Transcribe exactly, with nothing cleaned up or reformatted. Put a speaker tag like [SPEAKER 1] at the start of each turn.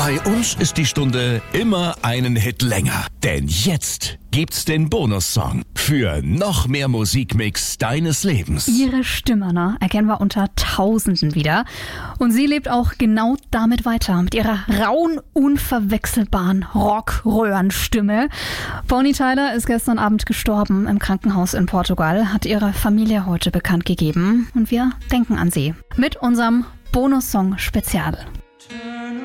[SPEAKER 1] Bei uns ist die Stunde immer einen Hit länger. Denn jetzt gibt's den Bonussong für noch mehr Musikmix deines Lebens.
[SPEAKER 2] Ihre Stimme, ne, erkennen wir unter Tausenden wieder. Und sie lebt auch genau damit weiter, mit ihrer rauen, unverwechselbaren Rockröhrenstimme. Bonnie Tyler ist gestern Abend gestorben im Krankenhaus in Portugal, hat ihre Familie heute bekannt gegeben. Und wir denken an sie mit unserem Bonussong-Spezial.